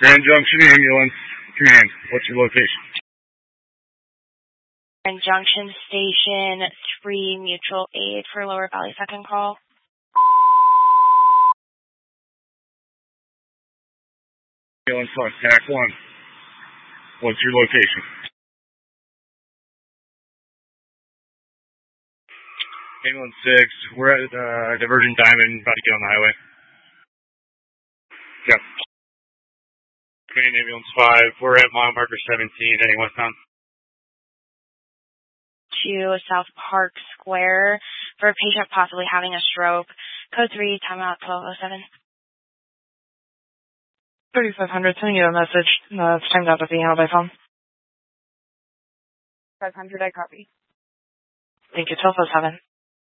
Grand Junction Ambulance. Command. What's your location? Grand Junction Station 3 Mutual Aid for Lower Valley second call. Ambulance on TAC 1. What's your location? Ambulance 6. We're at Divergent Diamond, about to get on the highway. Yep. Command Ambulance 5. We're at mile marker 17, heading westbound. To South Park Square for a patient possibly having a stroke. Code 3, timeout 1207. 3500, sending you a message. It's timed out at the handle by phone. 500, I copy. Thank you, 1207.